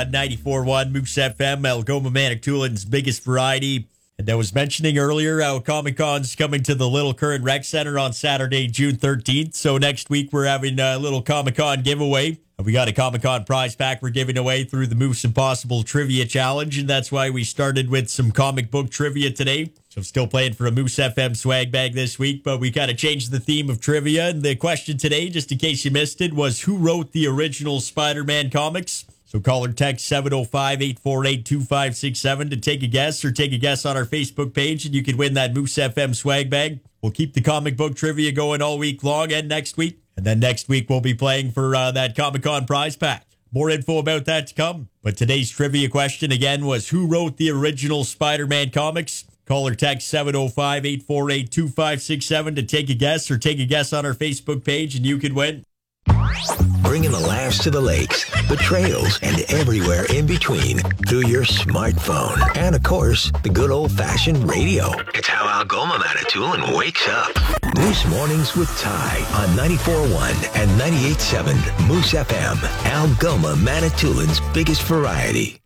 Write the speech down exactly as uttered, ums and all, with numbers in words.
ninety-four point one Moose F M, Algoma Manitoulin's biggest variety. And I was mentioning earlier how Comic-Con's coming to the Little Current Rec Center on Saturday, June thirteenth. So next week we're having a little Comic-Con giveaway. We got a Comic-Con prize pack we're giving away through the Moose Impossible Trivia Challenge, and that's why we started with some comic book trivia today. So I'm still playing for a Moose F M swag bag this week, but we kind of changed the theme of trivia. And the question today, just in case you missed it, was who wrote the original Spider-Man comics? So call or text seven oh five, eight four eight, two five six seven to take a guess, or take a guess on our Facebook page, and you can win that Moose F M swag bag. We'll keep the comic book trivia going all week long and next week. And then next week we'll be playing for uh, that Comic-Con prize pack. More info about that to come. But today's trivia question again was who wrote the original Spider-Man comics? Call or text seven oh five, eight four eight, two five six seven to take a guess, or take a guess on our Facebook page, and you could win. Bringing the laughs to the lakes, the trails, and everywhere in between through your smartphone. And, of course, the good old-fashioned radio. It's how Algoma Manitoulin wakes up. Moose Mornings with Ty on ninety-four point one and ninety-eight point seven Moose F M, Algoma Manitoulin's biggest variety.